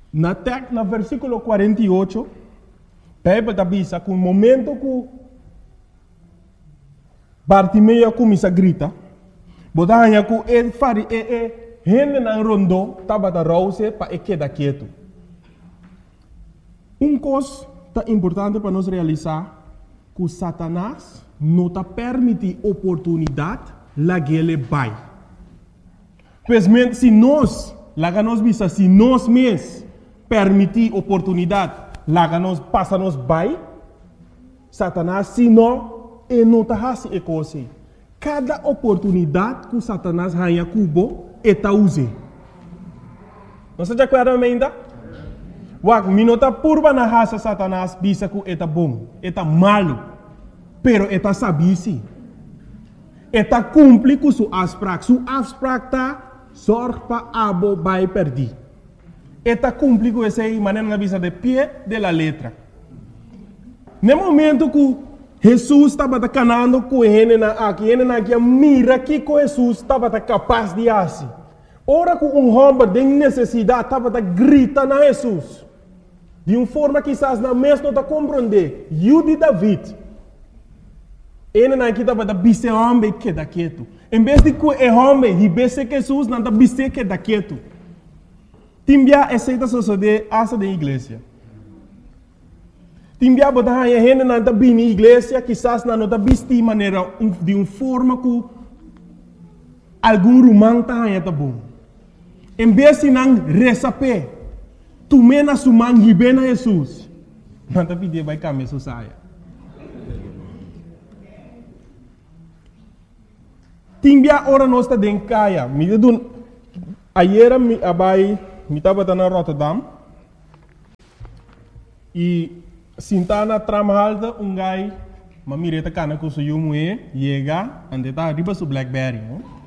Na versículo 48, Bíblia diz que no momento que Bartimeu começa a gritar, botava que ele fari gente na rondo estava da rouse para ele quedar quieto. Coisa importante para nós realizar que Satanás não está permite oportunidade lá que ele vai. Pois se nós mesmos permitir oportunidade lá que nós passa nos vai, Satanás se não está fazendo coisa. Cada oportunidade que Satanás ganha cubo está usando. Não se acorda ainda? Wak minota purba na raça Satanás bisa que está bom, está malo, pero está sabisi. Está cumpre com sua afspraak. Sua afspraak tá zorg para abo vai perder. Está cumpre com essa maneira na visa de pé de la letra. No momento que Jesus estava canando com ele aqui mira que Jesus estava capaz de fazer. Ora que homem tem necessidade estava grita na Jesus. De uma forma que quizás não mesmo não compreender. Jude David. Ele não estava da bise homem que da quieto. Em vez de que é homem, e bise que Jesus não da bise que da quieto. Timbia aceita suceder essa da igreja. Timbia botar a gente não da bem na igreja, quizás não da bise de maneira de uma forma que algum romano tá bom. Em vez de não receber, tu mena sumang hibe na Jesus. Não tá pedindo vai caminhar saia. Timbia ora nós tá dentro caia. Me dun ayer me abai me tava na Rotterdam e sintana tram halda gai mamireta kana com seu moe chega ande tá riba su Blackberry.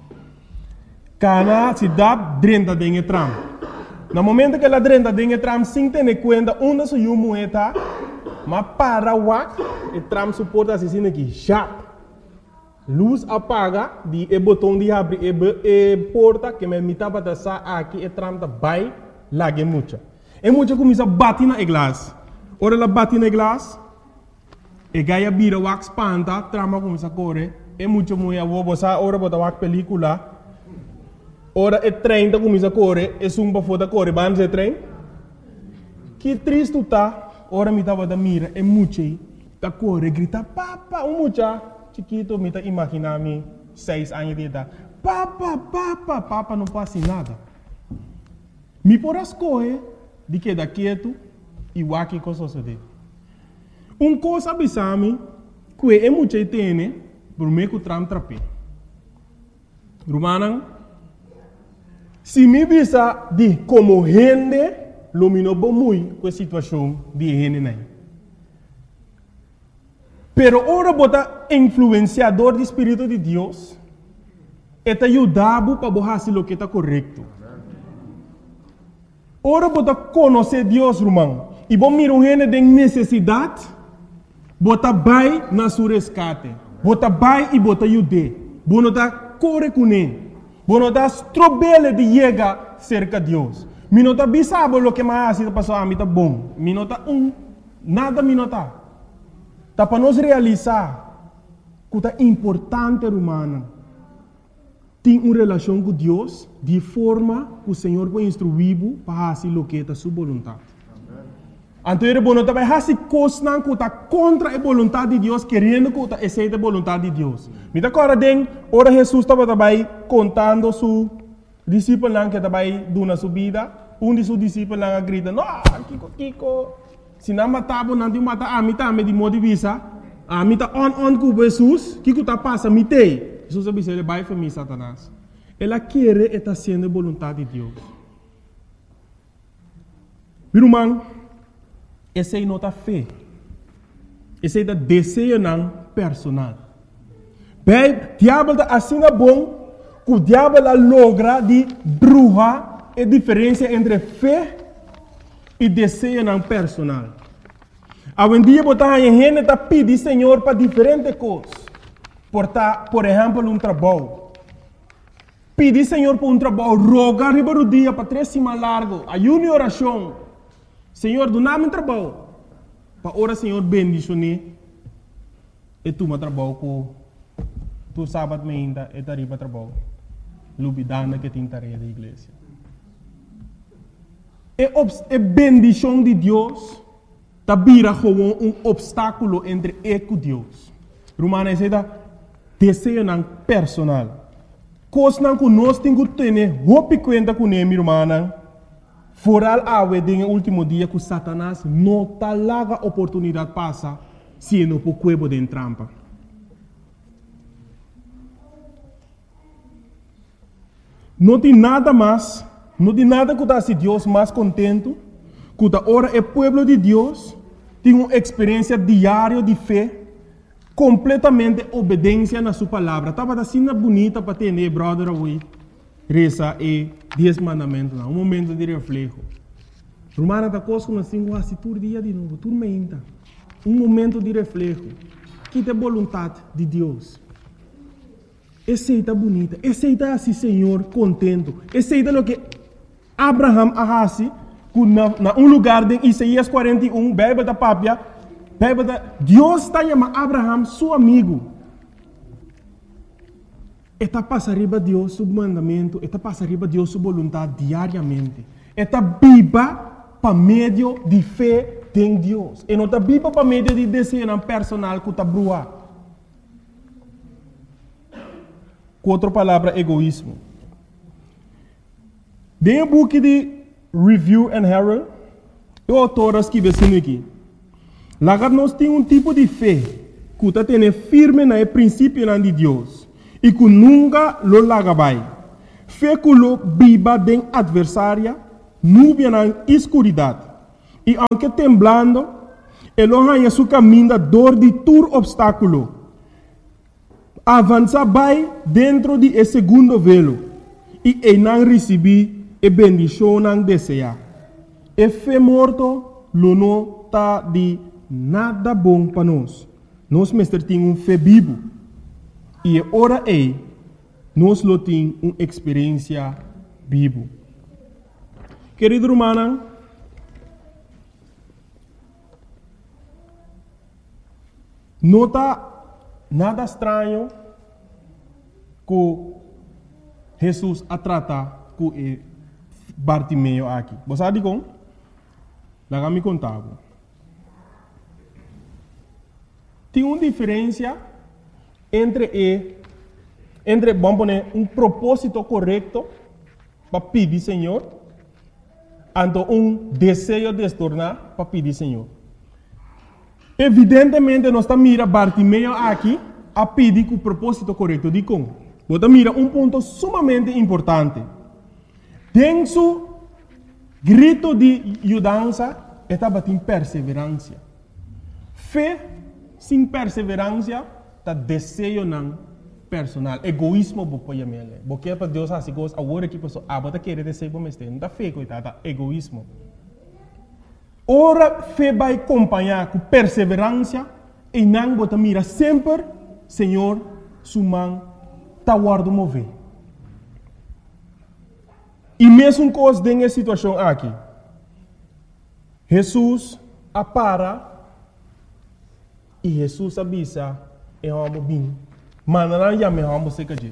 Kana se dá dentro dentro tram. No momento que ela dentro dentro tram sem ter conta onde seu moe tá, mas para wak e tram suporta assim aqui já. Luz apaga, o botão de abrir e porta que me mitava da sa aqui e tram da vai lá que muita. E muita começa a bater na glass. Ora ela bate na glass, e gaia bira wax panta, trama começa a correr. E muita mulher vou botar ora botar wax película. Ora e trem da começa a correr, e sumba foda correr, vamos o trem. Que triste tá, ora me tava da mira, e muita tá correr, grita papa, mucha. Chiquito, me tá imaginando 6 anos de idade. Papa, não passa nada. Me por as coisas de que da quieto e o aqui coisa sucede. Coisa abisame que é muito tem, por meio que tram trape. Romana, se me visa de como gente, lumino muito com a situação de gente aí. Pero ora bota influenciador do Espírito de Deus, eta ajudava para fazer o que está correto. Ora bota conhecer Deus, irmão, e bom mira um gente de necessidade, bota vai na sua resgate, bota vai e bota ajude, bota corre com ele, bota strobele de chegar cerca de Deus. Minota bisabo o que mais se passou a mim tá bom, minota nada minota. Tá para nós realizar que é importante, humana, ter uma relação com Deus de forma que o Senhor vai instruir para fazer o que é a sua vontade. Então, ele vai fazer coisas que está contra a vontade de Deus, querendo que aceite a vontade de Deus. Me dá agora, ora Jesus estava contando seu discípulo que estava dando sua vida. De seus discípulos grita, não, Kiko. Se não matava, não te mata a mim também de modo de vista. A mim está on com Jesus, que está passando, me tem. Jesus disse, ele vai para mim, Satanás. Ela quer estar sendo a vontade de Deus. Meu irmão, essa é a nota fé. Essa é a desejo personal. Bem, o diabo está assim bom, que o diabo logra de bruxa a diferença entre fé e desejo personal. Hoje em dia, a gente está pedindo Senhor para diferentes coisas. Por exemplo, um trabalho. Pedir Senhor por um trabalho, rogar riba do dia para 3 semanas largo, ayuno e oração. Senhor, do nome trabalho. Para ora, Senhor, bendicione. E tu me trabalho com tu sábado ainda e tarifa trabalho. Lubidana que tem tarefa da igreja. E bendição de Deus tá vira como obstáculo entre eu e Deus. Romana diz desejo não personal. Coisa não que nós temos que ter roupa conta com ele, irmã. Foral awe den último dia que Satanás não tá larga oportunidade passa se não por cuebo de trampa. Não tem nada mais, não tem nada que dá se Deus mais contento, que da hora é povo de Deus tem uma experiência diária de fé, completamente obediência na sua palavra. Estava assim bonita para ter, né, brother, hoje. Reza e 10 mandamentos, um momento de reflexo. Romana da coisa como assim, assim, todo dia de novo, tudo menta. Um momento de reflexo. Que é a vontade de Deus. Aceita bonita, aceita assim, Senhor, contento. Aceita o que Abraham arrasi, na um lugar de Isaías 41, Bíblia da Pápia, Deus está chamando Abraham, seu amigo. Está passa arriba Deus seu mandamento, está passa arriba Deus sua vontade diariamente. Está viva para meio de fé em Deus. E não está viva para meio de desejo personal que está brua. Com outra palavra, egoísmo. Dentro do book de Review and Herald, o autor escreve assim aqui. Lá nós temos tipo de fé que está tendo firme no princípio de Deus. E que nunca lo lagabai. Fé que lo viva den adversária, nuvem na escuridade. E aunque temblando, ele arranha seu caminho da dor de todo obstáculo. Avança vai dentro de esse segundo velo. E não recebi a bendição não deseja. E fé morto, lo não está de nada bom para nós. Nós mestre temos fé vivo. E ora nós lo temos uma experiência viva. Querido irmão, não está nada estranho que Jesus a tratar com Bartimeu aqui. Você sabe como? Lá me contava. Tem uma diferença entre vamos poner propósito correto para pedir Senhor, e desejo de se tornar para pedir Senhor. Evidentemente, nós estamos mirando Bartimeu aqui a pedir com o propósito correto de como. Você mira ponto sumamente importante. Tem seu grito de ajudança, estava em perseverança. Fé sem perseverança, está desejo não personal. Egoísmo, você pode porque para Deus assim coisa, agora que pessoa, você quer desejo para mim, não está fé, coitada, egoísmo. Ora, fé vai acompanhar com perseverança e não você mira sempre, Senhor, sua mão está guardando mover. E mesmo coisa nessa situação aqui, Jesus apara e Jesus avisa e vamos bem. Mas não já me vamos ser que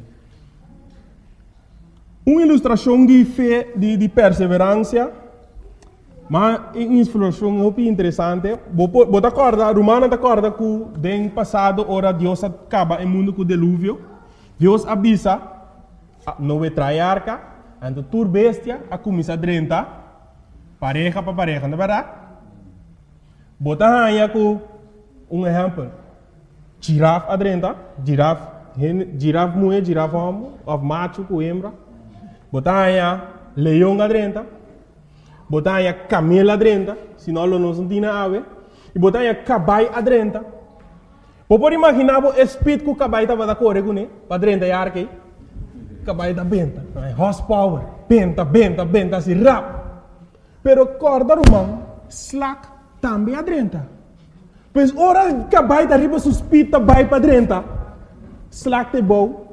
uma ilustração de fé, de perseverança, mas uma ilustração muito interessante. Você acorda, Romana acorda que no passado, ora Deus acaba o mundo com o dilúvio. Deus avisa, não vai trair arca, então tur bestia, a começar a drentar, pareja para pareja, não é verdade? Você ganha com exemplo. Girafa adrenta, girafa mulher, girafa homem, ou macho com hembra. Botanya leão adrenta, botanya camelo adrenta, senão não se tem ave. E botanya caballo adrenta. Você pode imaginar o espírito que o caballo estava da correr com ele, para adrenta e arque. Caballo da benta, horsepower, benta, assim rápido. Pero corda romano, slack também adrenta. Pois ora cabai da riba suspita vai para dentro. Slack te bom.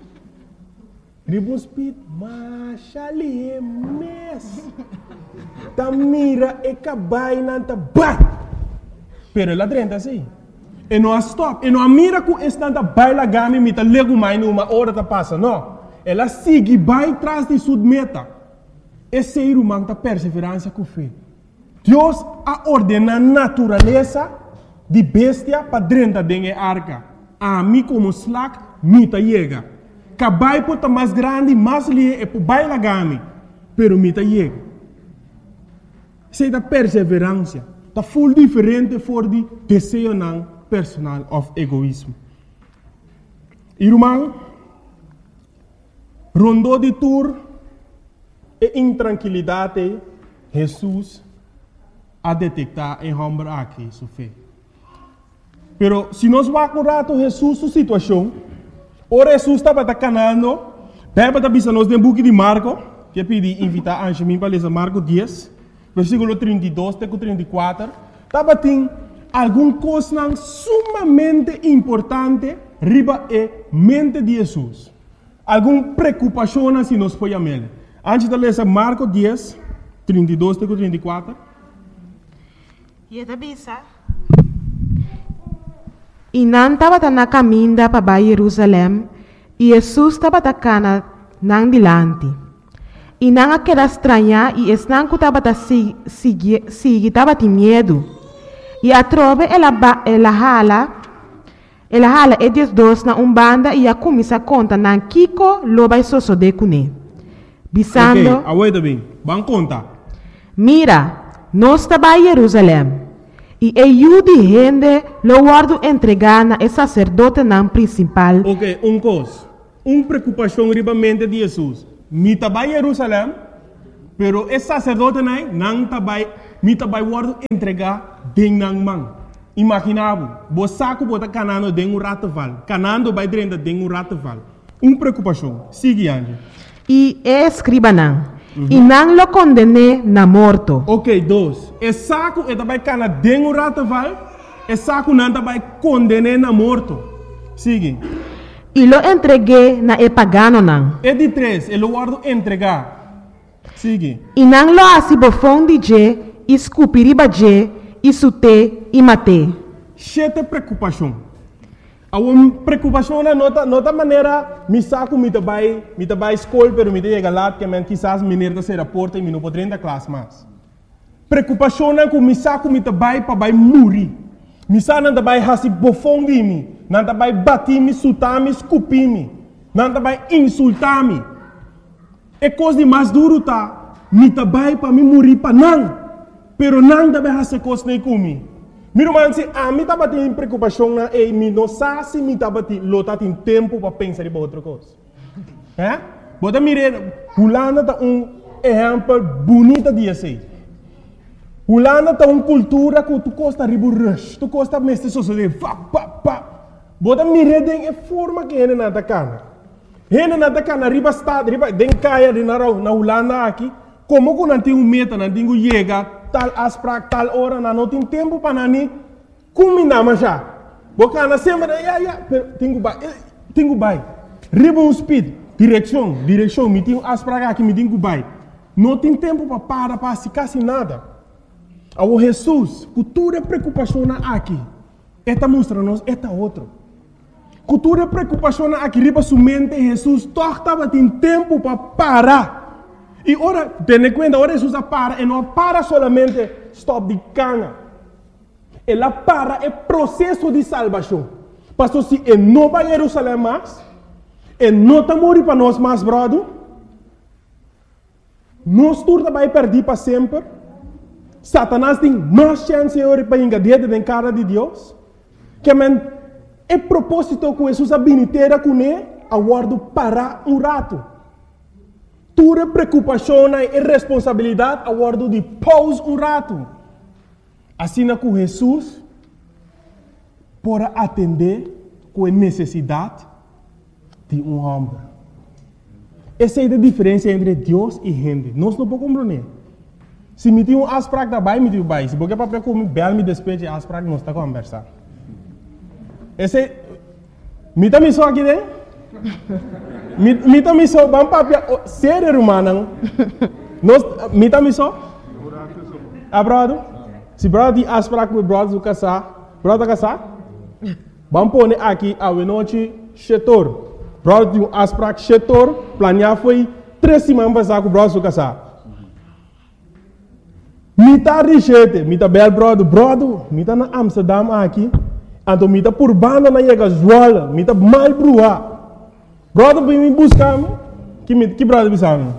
Riba suspita, mas ali é mes. ta mira e cabai nanta bai. Pero ela drenta assim. E não stop. E não mira com estanta bai la gami mita lego mais numa hora ta passa. Não. Ela sigue bai tras de sua meta. Esse ser humano ta perseverança com fé. Deus a ordena natureza de bestia para drenta dengue arca. A mim como slack mita chega. Cabai pota mais grande, mais lie e po bai la gami. Pero mita chega. Sei da perseverança. Ta full diferente voor die desejo nan personal of egoísmo. Irmão, rondou de tour e intranquilidade, Jesus a detectar em homem aqui sua fé. Pero se nós vamos rato Jesus sua situação, ora Jesus estava canando, pega para bisa nós dentro do book de Marco, que pedi invitar a Anjemim para ler Marco 10, versículo 32 até 34, estava tem alguma coisa sumamente importante riba e mente de Jesus. Alguma preocupação se nós foi a ele. Antes de ler Marco 10, 32 até 34. E da bisa. E não estava na caminho para Jerusalém, e Jesus estava na nang dilante. E não aquela estranha, e não estava estava de medo. E a trove ela hala e dias dois na banda e a começa a conta na Kiko loba soso de cune. Bisando. Ok, aguenta bem. Vamos contar. Mira, nós estava em Jerusalém. E eu de gente lo guardo entregar na sacerdote nan principal. Ok, coisa. Preocupação riba mente de Jesus. Mi estava em Jerusalém, pero o sacerdote não estava guardo entregar den nan man. Imaginava, você saco bota canando den rataval, canando vai drenda den rataval. Preocupação. Sigue ande. E escriba não. E não lo condene na morto. Ok, dois. E saco e também cana den rataval, e saco não também condene na morto. Sigue. E lo entreguei na e pagano não. E de três, ele guardo entregar. Sigue. E não lo asibofon de je, escupiriba je, e sute e mate. Chete preocupação. A preocupação na nota maneira, me saco me trabalho escola, pero me chega lá que men quizás menino da ser porta e me não pode entrar classe mais. Preocupação na que me saco me trabalho para vai morrer. Me saco não trabalho hasi bofão de mim, não trabalho bater me, sutar me, escupir me, não trabalho insultar me. É coisa de mais duro tá, me trabalho para me morrer para não. Pero não deve fazer coisa nem comigo. Meu irmão, se a mim estava tendo preocupação na e me não sabe se me estava tendo tempo para pensar em outra coisa. É? Bota mire, Holanda tá exemplo bonito de assim. Holanda tá cultura que tu gosta de rush, tu gosta mesmo só de Bota mire den forma que ele não tá cana. Ele não tá cana riba estado, riba den caia de na Holanda aqui. Como que não tem meta, não tem chega tal asprak tal hora, não tem tempo para nani combinar mais já. Boca na semana, tenho bai. Riba speed, direção, me tenho asprak aqui, me tenho bai. Não tem tempo para se quase nada. Ao Jesus, cultura preocupação aqui. Esta mostra-nos, esta outro. Cultura preocupação aqui, riba sua mente, Jesus, torta tem tempo para parar. E ora, tenha conta, ora Jesus para, e não para solamente stop de cana. Ela para é processo de salvação. Pastor, se ele não vai a Jerusalém mais, ele não está morrendo para nós mais, brother, nós todos vai perder para sempre. Satanás tem mais chance para engadir dentro da cara de Deus. Que é propósito que Jesus habilitera com ele, aguardo para rato. Tua preocupação e responsabilidade a guardo de pause rato. Assim que Jesus pode atender com a necessidade de homem. Essa é a diferença entre Deus e gente. Nós não podemos compreender. Se me tem asprak da bai, me tem bai. Se você para comer bel me despeje asprak, nós está conversar. Esse me também só aqui dentro. Mita miso bang papia serer rumah nang nos mita miso brother? Se brother tem afspraak met brother do casar, brother casar? Vamos pôr aqui a noite setor. Brother tem afspraak setor, planear foi 3 semanas para o brother do casar. Mita richete, mita bel brother, mita na Amsterdam aqui, então mita por banda na chega Zwolle, mita mal brua. Brother vem me buscar, que brother bisamo?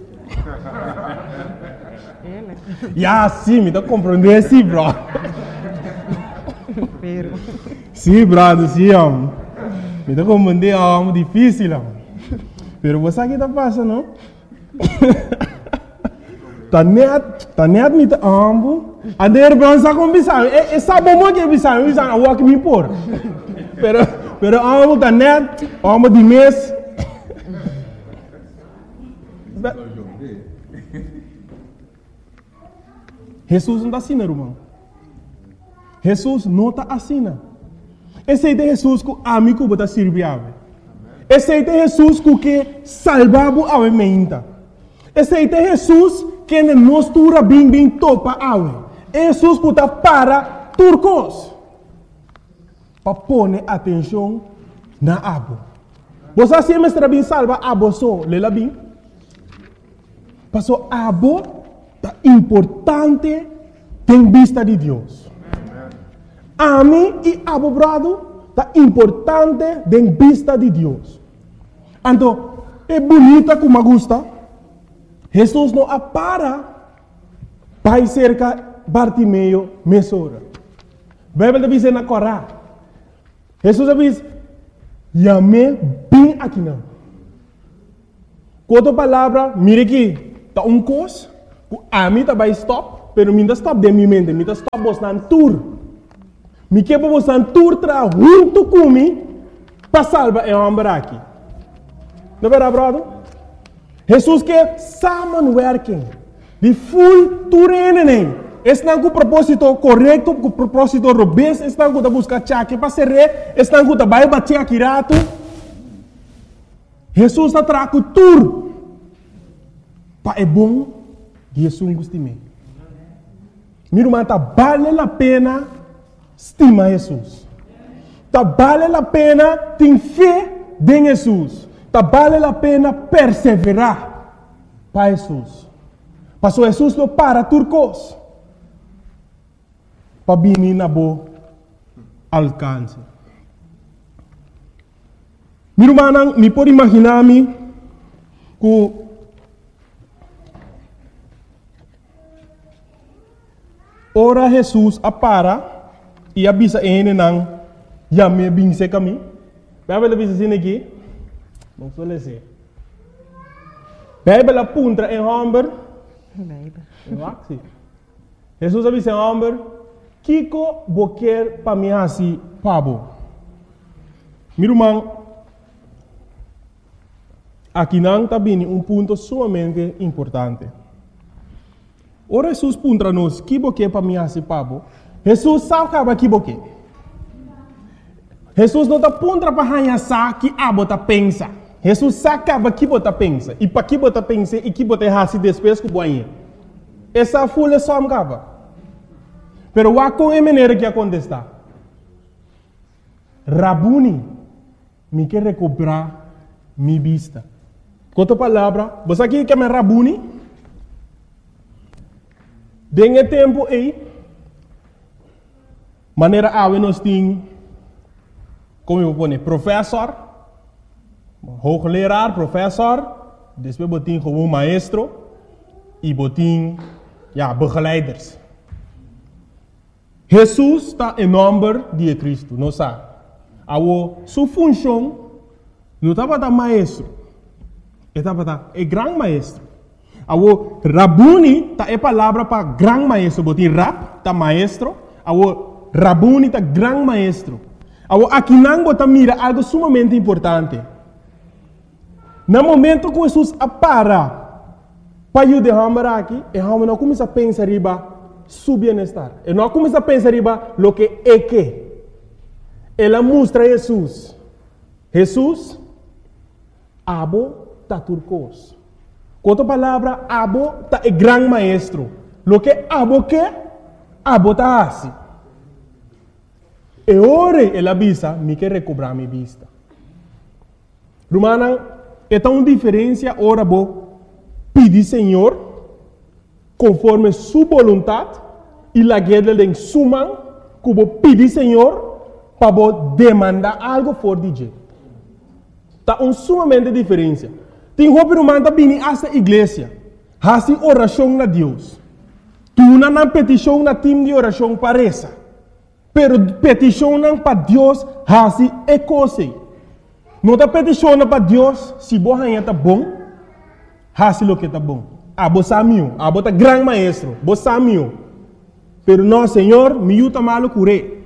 Ya, sim, me tá compreendendo, sim, bro. Sim, brother, sim, me tá compreendendo, é difícil, pero você aqui tá passando, não? Tá net me tá ambo. A der bronza com bisamo, sabe como que bisamo a walk me por. Pero ambo tá net, ambo de mês. Jesus não está assim, irmão. Jesus não está assim. Esse é Jesus que amigo bota serviável. Esse é Jesus que salvava a mente. Esse é Jesus que nos tura bem topa a Jesus que está para turcos. Para pôr atenção na abo. Você sempre está bem salva abo só, lela bem. Passou abo é importante em vista de Deus. A mim e abo brado é importante em vista de Deus. Então, é bonita como me gusta. Jesus não para para cerca Bartimeu mesora. Bíblia diz na Corá. Jesus diz, "Yame bem aqui não." Outra palavra, mire aqui, tá coisa. A mim tá vai stop, pero mim tá stop de minha mente, mim tá stop bostan tour. Me quer bostan tour tra junto comigo para salvar o homem aqui. Não é verdade, brother? Jesus quer samenwerking. De full tourenen. Estão com o propósito correto, com o propósito robusto, estão com a buscar chaque para ser rei, estão com a vai bater aqui rato. Jesus está trago tour. Para é bom. Jesus gosta de mim. Meu irmão, tá vale a pena estimar Jesus. Tá vale a pena ter fé em Jesus. Tá vale a pena perseverar para Jesus. Passou Jesus não para turcos. Para vir na boa alcance. Meu irmão, me pode imaginar-me que ora Jesus apara e avisa ele não já me binse caminho. Vai ver avisa assim aqui. Não sou lese. Bíblia apunta em Humber. Jesus avisa em Humber. Kiko boquer para mim assim pabo. Meu irmão, aqui não está bem ponto sumamente importante. Ora Jesus puntra nos que boque para mim assim pabo. Jesus sabe que boque. Jesus não está puntra para hanhar que abo tá pensa. Jesus sabe que bota pensa e para que bota pensa e que bota hasi depois que boinha. Essa folha só amcava. Pero wa com a maneira que acontece. Rabuni me quer recuperar minha vista. Com outra palavra, você aqui quer me Rabuni? Dengue tempo aí, maneira a nós temos, como eu vou dizer, professor, hoogleraar, professor, depois botin como maestro e botin, begeleiders. Jesus está em nome de Cristo, não sabe? Sua função não estava da maestro, estava da grande maestro. Awo Rabuni ta é palavra para grande maestro, botin rap ta maestro, awo Rabuni ta grande maestro. Awo aqui não bota mira algo sumamente importante. No momento que Jesus apara para ajudar aqui, e a não começa a pensar riba su bem-estar. E não começa a pensar riba lo que é que. Ela mostra Jesus. Jesus abo ta turcos. Com outra palavra, abo tá é grande maestro. Lo que abo tá assim. E ora ela visa, me quer recobrar minha vista. Romana, é tão diferença ora bo pedir Senhor conforme sua vontade e la guerra de suma que bo pedir Senhor para bo demandar algo for de tá sumamente diferença. Tem roupa romana tá vindo esta igreja, assim oração na Deus. Tu não petição na time de oração para essa, pero petição não para Deus, assim é coisa. Não está peticionando para Deus se você está bom, assim lo que está bom. Você sabe, você é grande maestro, você sabe. Pero não, Senhor, me ajuda malo curé.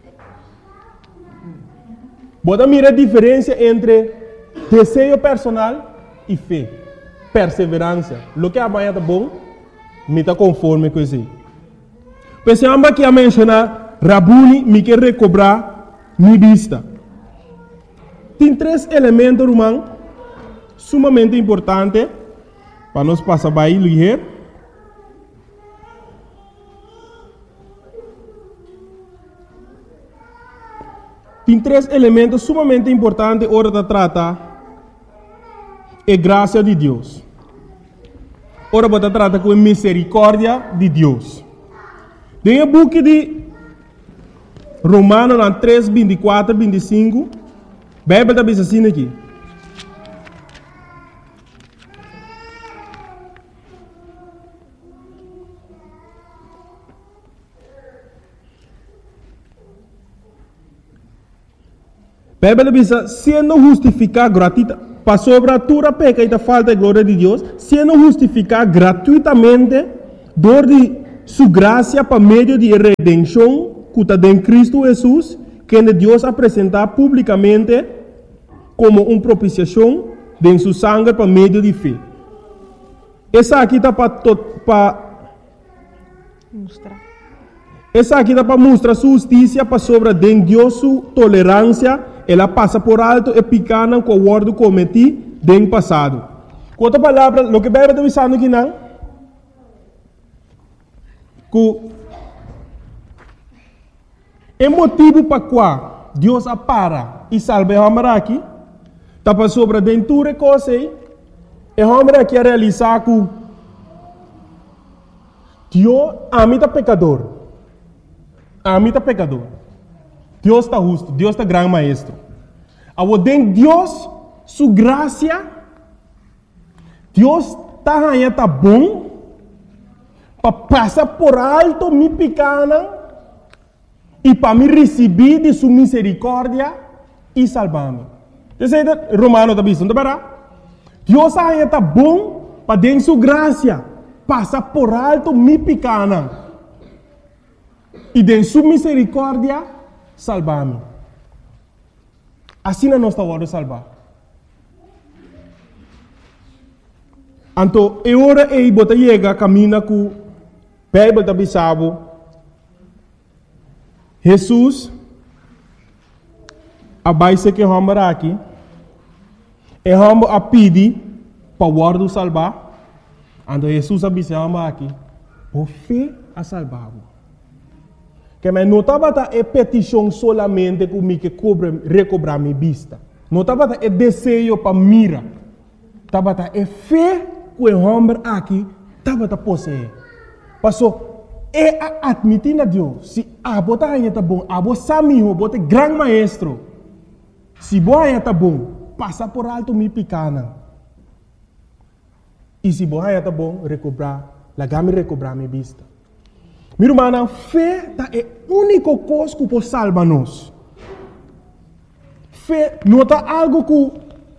Você mira a diferença entre desejo personal e fé, perseverança. Lo que amanhã está bom, me está conforme com isso. Pensamos que a mencionar, Rabuni me quer recobrar minha vista. Tem 3 elementos, irmão, sumamente importantes para nós passar para aí, ler. Tem 3 elementos sumamente importantes hora de tratar a graça de Deus. Ora, você trata com a misericórdia de Deus. Tem o book de Romanos 3, 24, 25. A Bíblia está bem assim aqui. A Bíblia diz, sendo justificado gratuitamente, para sobre a tua peca e a falta de glória de Deus, sendo justificado gratuitamente, dor de sua graça para meio de redenção, que está em Cristo Jesus, que Deus apresentar publicamente como uma propiciação de sua sangue para meio de fé. Essa aqui está para mostrar. Essa aqui está para mostrar sua justiça para sobre de Deus sua tolerância. Ela passa por alto e picana com o ordo cometido no passado. Com outra palavra, o que a Bíblia está dizendo aqui não? Que é motivo para qual Deus apara e salva o homem aqui, está para sobre a dentura coisa e o homem aqui a realizar que Deus amita pecador. Amita pecador. Deus está justo, Deus está grande maestro. Ao den Deus, sua graça, Deus está bom para passar por alto minha pequena e para me receber de sua misericórdia e salvar-me. Você Romano está dizendo, Deus está bom para den sua graça passar por alto minha pequena e de sua misericórdia salvar-me. Assim não está hora de salvar. Então, é hora de você chegar, caminha com a Bíblia da Bissau. Jesus, a base que vamos aqui, é vamos a pedir para o ordo salvar. Então, Jesus a Bissau aqui, por fé a salvar. Que me notava é petição solamente que me que recobrar minha vista. Notava é desejo para mira. Tava é fé que o homem aqui tava possuir. Passou é admitir a Deus. Se a bota ainda tá bom, a bota samiho, bota grande maestro. Se boa ainda tá bom, passa por alto minha pequena. E se boa ainda tá bom, recobrar, lagame recobrar minha vista. Meu irmão, fé é a única coisa que pode salvar-nos. Fé não é algo que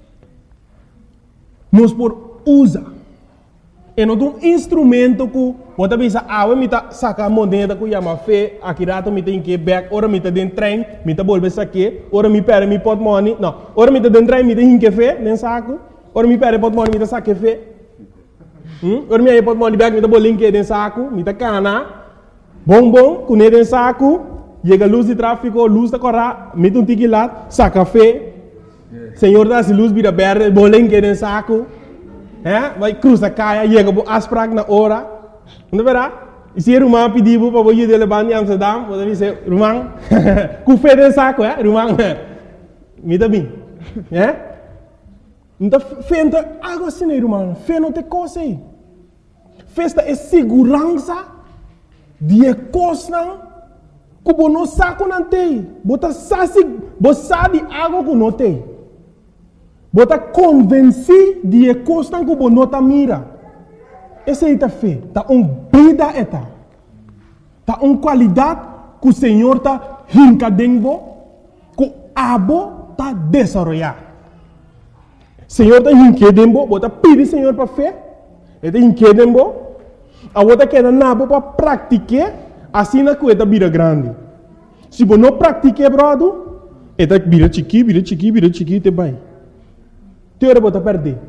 nós podemos usar. É um instrumento que você pensa, me está sacando moneda que chama fé, aqui rato me tem que back, ora me está dentro do trem, me está volver saque, ora me perde me pot money, não, ora me está dentro do trem, me tem que fé, dentro saco, ora me perde pot money, me está saque fé. Ora me aí pot money back, me está bolinho dentro saco, me está cana. Bom, com ele em saco, chega a luz de tráfego, luz da corra, mete um tique lá, saca fé. Senhor dá-se luz, vira verde, bolinho em saco. Vai cruzar a caia, chega a asprag na hora. Não verá? E se Romão pediu para você levar em Amsterdam, você diz, Romão, com fé de saco, Romão, me dá bem. Então, fé não é algo assim, Romão. Fé não tem coisa aí. Fé é segurança de coisa que você não sabe não tem. Você sabe algo que não tem. Você está convencido de coisa que você não está mira. Essa é a fé. Está vida eta. Está qualidade que o Senhor está rincadendo, que o abo está desenvolvendo. O Senhor está rincadendo, você pede o Senhor para fé. Ele está rincadendo, a você quer nabo para praticar, assim na coisa vira grande. Se você não pratica, brother, ele vira chiqui, te vai. Teora você perder.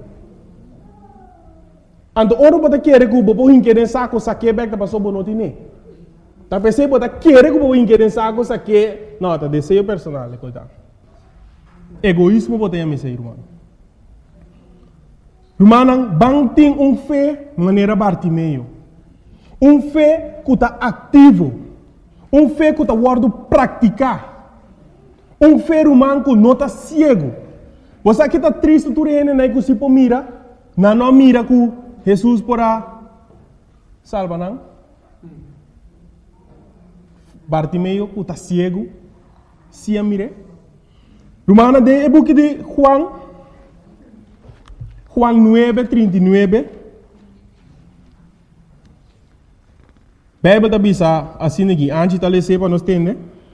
Ando oro bota querer que o bobo inquérem saco saque back da passou bonoti ne. Tá pensei bota querer que o bobo inquérem saco saque, não, tá desejo personal, coitado. Egoísmo bota me sei, irmão. Irmão, bang tem fé maneira Bartimeu. Fé que tá ativo. Fé que tá guardo praticar. Fé irmão que não tá cego. Você que tá triste tu rene né que se po mira, não mira que Jesus porá salva não? Bartimeu que está cego, se a mire. Romana de e book de Juan 9:39. Bíblia bisa assim aqui, antes de ler para nós entender.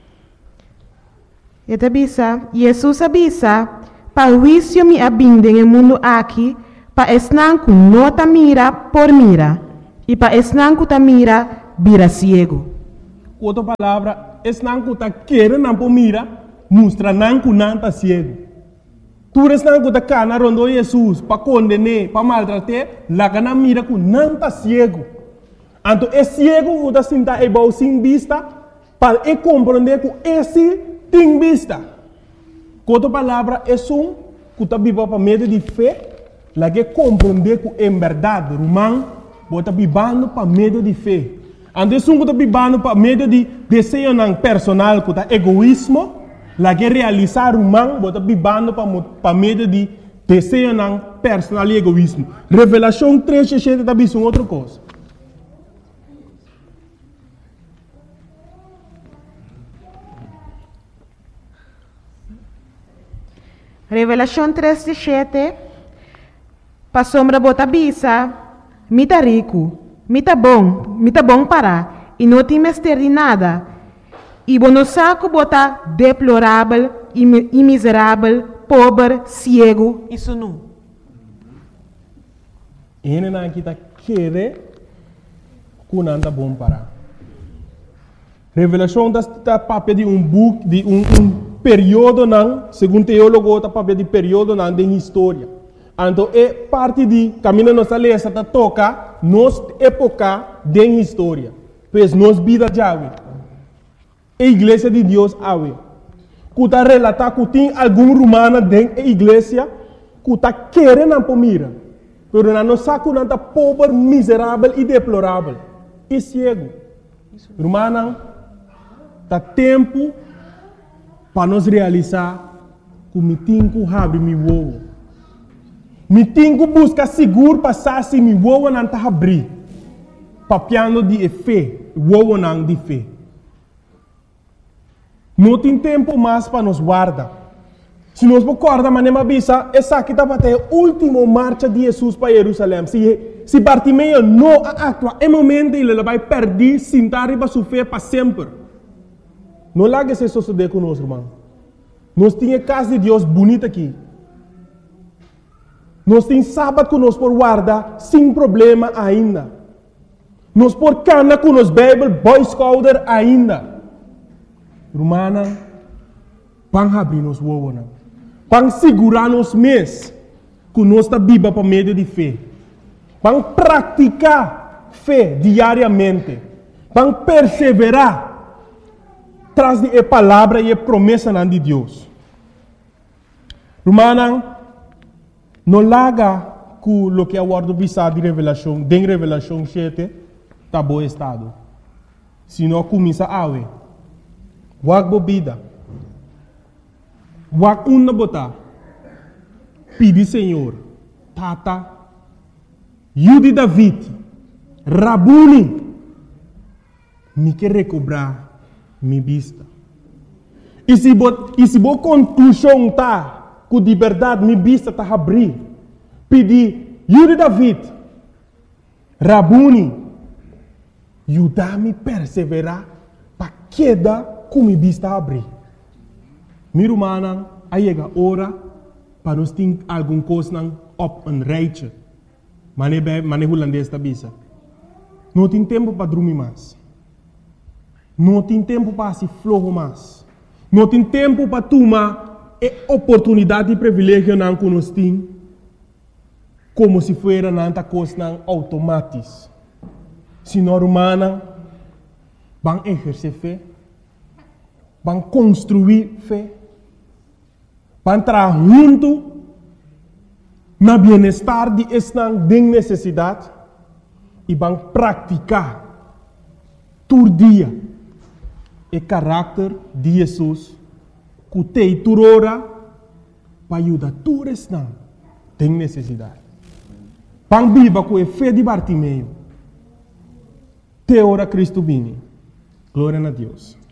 E bisa, Jesus avisa, para o juízo me abindem no mundo aqui, para esnanco nota mira por mira, e para esnanco ta mira vira ciego. Outra palavra, esnanco ta querer não por mira, mostra nanco não ta ciego. Tu esnanco ta cana rondo Jesus, para condenar, para maltratar, lá cana mira com não ta ciego. Então, é ciego que está sentado e bom sem vista, para compreender que esse tem vista. Outra palavra, é que está vivo para meio de fé, lá que compreender que em verdade, Romão, está vivendo para meio de fé. Então, que está vivendo para meio de desejo personal, que está egoísmo, lá que realizar Romão, está vivendo para meio de desejo personal e egoísmo. Revelação 3:7 está vendo outra coisa. Revelação 3:7. Pa sombra bota bisa, mita rico, mita bom para, e não tem mestre de nada. E bono saco bota deplorável, e miserável, pobre, cego e sunu. Ele não kita querer que não está bom para. Revelação está papel de book, de período não, segundo teólogo, está papel de período não de história. Então, é parte de caminho nossa lei, está toca nos época de história. Pois nos vida já a igreja de Deus ave. Que está relatar que tem algum romano dentro da igreja que está querendo por mira. Pero não sabe que está pobre, miserável e deplorável. E cego. Romano, está tempo para nós realizar que me tenho que abrir meu ovo. Me tenho que buscar seguro passar se meu ovo não está abrir. Papiando de fé, ovo não de fé. Não tem tempo mais para nos guardar. Se nós guardar, mas não avisa, essa aqui está até a última marcha de Jesus para Jerusalém. Se Bartimeu não atua, é momento ele vai perder, sentar e vai sofrer para sempre. Não largue esse suceder conosco, irmão. Nós temos casa de Deus bonita aqui. Nós temos sábado que nós por guardar sem problema ainda. Nós por cana com nos Bible, Boy Scouter ainda. Romana, para abrir nos ovos, para segurar nos mês que nós está viva para meio de fé. Para praticar fé diariamente. Para perseverar traz de palavra e promessa de Deus. Romana, não larga com o que é o word de Revelação 7. tá bom estado. Se não começa a água, wak bebida, wak na botar, pedi Senhor, tata, Yudi David, Rabuni, me quer recobrar minha vista. E se boa conclusão tá, que de verdade minha vista tá abrir, pedi Yudi David, Rabuni, ajudar-me a perseverar para queda com minha vista abrir. Minha irmã, aí chega a hora para nós ter alguma coisa op een rijtje. Mane holandês da bisa. Não tem tempo para dormir mais. Não tem tempo para se flojo mais. Não tem tempo para tomar a oportunidade e privilégio que nós temos como se fosse nanta coisa automática. Se nós humanos vão exercer fé, vão construir fé, vão entrar junto na bem-estar de esta necessidade e vão praticar todo dia o caráter de Jesus que tem turora para ajudar todos esta tem necessidade. Vão viver com a fé de Bartimeu. Te ora Cristo vini. Glória a Deus.